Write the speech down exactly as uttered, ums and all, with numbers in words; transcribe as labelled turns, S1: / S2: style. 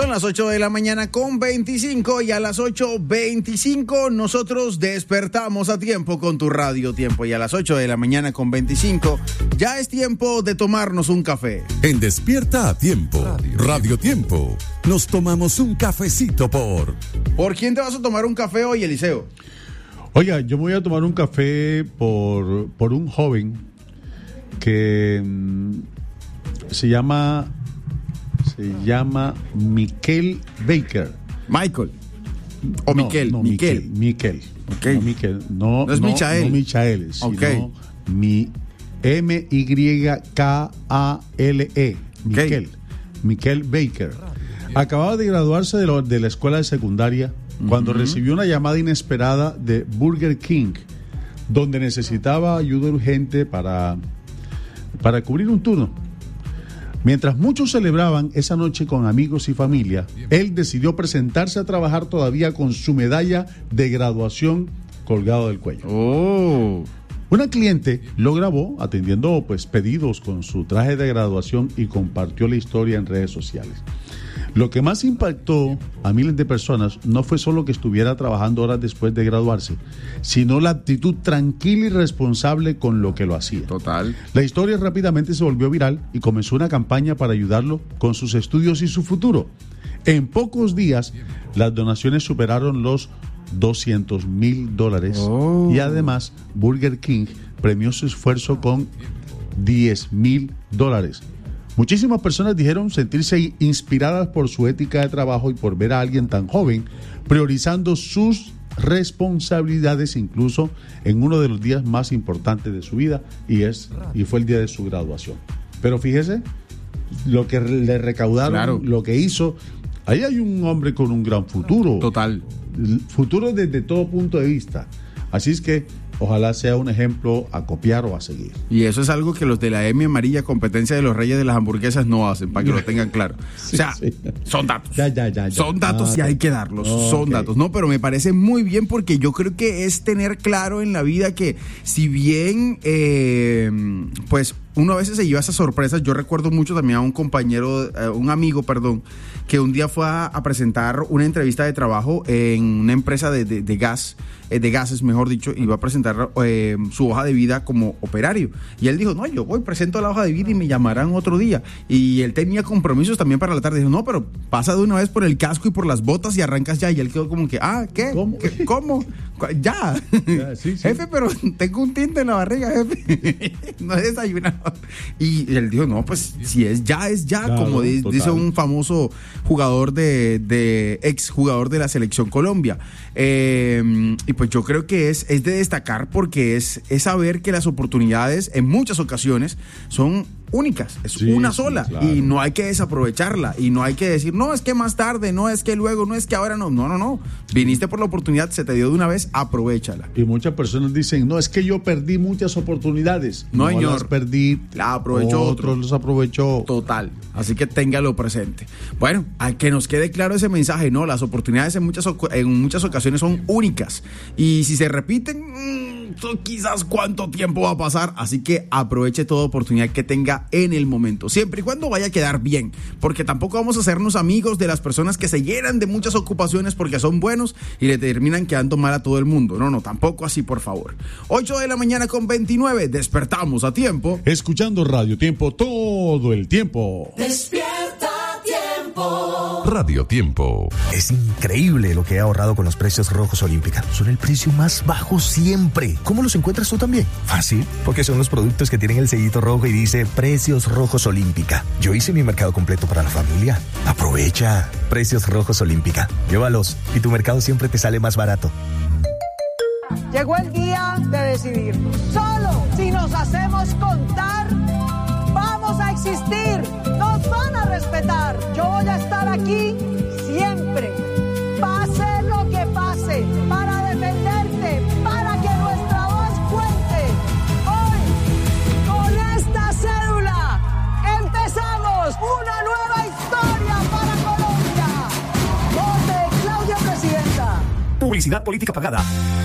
S1: Son las ocho de la mañana con veinticinco y a las ocho veinticinco nosotros despertamos a tiempo con tu Radio Tiempo. Y a las ocho de la mañana con veinticinco ya es tiempo de tomarnos un café.
S2: En Despierta a Tiempo, Radio, Radio Tiempo, nos tomamos un cafecito por...
S1: ¿Por quién te vas a tomar un café hoy, Eliseo?
S3: Oiga, yo me voy a tomar un café por, por un joven que mmm, se llama... Se llama Michael Baker.
S1: Michael. O
S3: no,
S1: Miquel.
S3: No,
S1: Miquel.
S3: Miquel.
S1: Okay.
S3: No, Miquel. No,
S1: no es
S3: no,
S1: Michael.
S3: No Michael, sino
S1: okay.
S3: mi M Y K A L E. Miquel. Okay. Michael Baker. Acababa de graduarse de, lo, de la escuela de secundaria uh-huh. cuando recibió una llamada inesperada de Burger King, donde necesitaba ayuda urgente para, para cubrir un turno. Mientras muchos celebraban esa noche con amigos y familia, él decidió presentarse a trabajar todavía con su medalla de graduación colgado del cuello.
S1: Oh.
S3: Una cliente lo grabó atendiendo pues, pedidos con su traje de graduación y compartió la historia en redes sociales. Lo que más impactó a miles de personas no fue solo que estuviera trabajando horas después de graduarse, sino la actitud tranquila y responsable con lo que lo hacía.
S1: Total.
S3: La historia rápidamente se volvió viral y comenzó una campaña para ayudarlo con sus estudios y su futuro. En pocos días, las donaciones superaron los doscientos mil dólares oh. y además Burger King premió su esfuerzo con diez mil dólares. Muchísimas personas dijeron sentirse inspiradas por su ética de trabajo y por ver a alguien tan joven priorizando sus responsabilidades incluso en uno de los días más importantes de su vida y es y fue el día de su graduación. Pero fíjese lo que le recaudaron, claro. lo que hizo. Ahí hay un hombre con un gran futuro.
S1: Total.
S3: Futuro desde todo punto de vista. Así es que ojalá sea un ejemplo a copiar o a seguir.
S1: Y eso es algo que los de la Emmy amarilla, competencia de los reyes de las hamburguesas, no hacen, para que lo tengan claro.
S3: Sí,
S1: o sea,
S3: sí.
S1: son datos.
S3: Ya, ya, ya, ya.
S1: Son datos ah, y hay que darlos. Oh, son okay. datos. No, pero me parece muy bien porque yo creo que es tener claro en la vida que si bien, eh, pues, uno a veces se lleva esas sorpresas. Yo recuerdo mucho también a un compañero, a un amigo, perdón, que un día fue a, a presentar una entrevista de trabajo en una empresa de, de, de gas, eh, de gases, mejor dicho, y iba a presentar eh, su hoja de vida como operario. Y él dijo, no, yo voy, presento la hoja de vida y me llamarán otro día. Y él tenía compromisos también para la tarde. Dijo, no, pero pasa de una vez por el casco y por las botas y arrancas ya. Y él quedó como que, ah, ¿qué?
S3: ¿Cómo?
S1: ¿Qué? ¿Cómo? Ya.
S3: ya sí, sí.
S1: Jefe, pero tengo un tinte en la barriga, jefe. No he desayunado. Y él dijo, no, pues si es ya, es ya, claro, como di- dice un famoso jugador de, de ex jugador de la Selección Colombia. Eh, y pues yo creo que es, es de destacar porque es, es saber que las oportunidades en muchas ocasiones son únicas, es
S3: sí,
S1: una
S3: sí,
S1: sola
S3: claro.
S1: y no hay que desaprovecharla y no hay que decir, no, es que más tarde, no, es que luego, no, es que ahora no, no, no, no, viniste por la oportunidad, se te dio de una vez, aprovéchala.
S3: Y muchas personas dicen, no, es que yo perdí muchas oportunidades.
S1: No,
S3: no
S1: señor.
S3: las perdí,
S1: la aprovechó
S3: otros
S1: otro.
S3: los aprovechó.
S1: Total, así que téngalo presente. Bueno, a que nos quede claro ese mensaje, ¿no? Las oportunidades en muchas, en muchas ocasiones son únicas y si se repiten, mmm, quizás cuánto tiempo va a pasar, así que aproveche toda oportunidad que tenga en el momento, siempre y cuando vaya a quedar bien, porque tampoco vamos a hacernos amigos de las personas que se llenan de muchas ocupaciones porque son buenos y le terminan quedando mal a todo el mundo. No, no, tampoco así, por favor. ocho de la mañana con veintinueve, despertamos a tiempo.
S3: Escuchando Radio Tiempo todo el tiempo.
S4: Despierta tiempo.
S2: Radio Tiempo.
S5: Es increíble lo que he ahorrado con los precios Rojos Olímpica. Son el precio más bajo siempre. ¿Cómo los encuentras tú también? Fácil, porque son los productos que tienen el sellito rojo y dice Precios Rojos Olímpica. Yo hice mi mercado completo para la familia. Aprovecha. Precios Rojos Olímpica. Llévalos y tu mercado siempre te sale más barato.
S6: Llegó el día de decidir. Solo si nos hacemos contar, vamos a existir. Nos van a respetar. Yo voy a estar aquí siempre. Pase lo que pase, para defenderte, para que nuestra voz cuente. Hoy, con esta cédula, empezamos una nueva historia para Colombia. Vote Claudia Presidenta.
S5: Publicidad política pagada.